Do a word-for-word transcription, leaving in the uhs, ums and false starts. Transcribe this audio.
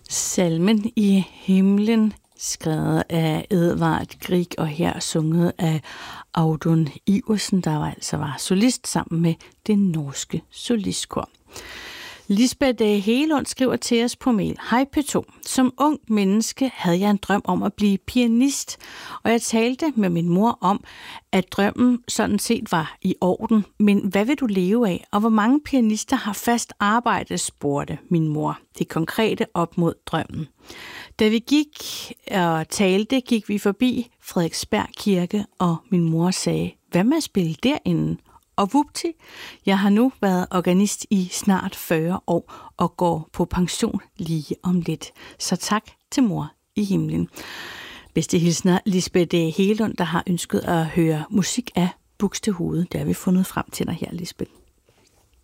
Salmen i himlen, skrevet af Edvard Grieg og her sunget af Audun Iversen, der var altså var solist sammen med det norske solistkor. Lisbeth Hegelund skriver til os på mail. Hej P to. Som ung menneske havde jeg en drøm om at blive pianist, og jeg talte med min mor om, at drømmen sådan set var i orden. Men hvad vil du leve af, og hvor mange pianister har fast arbejde, spurgte min mor. Det konkrete op mod drømmen. Da vi gik og talte, gik vi forbi Frederiksberg Kirke, og min mor sagde, hvad med at spille derinde? Og vupti, jeg har nu været organist i snart fyrre år og går på pension lige om lidt. Så tak til mor i himlen. Bedste hilsner Lisbeth Hegelund, der har ønsket at høre musik af Buxtehude. Det har vi fundet frem til dig her, Lisbeth.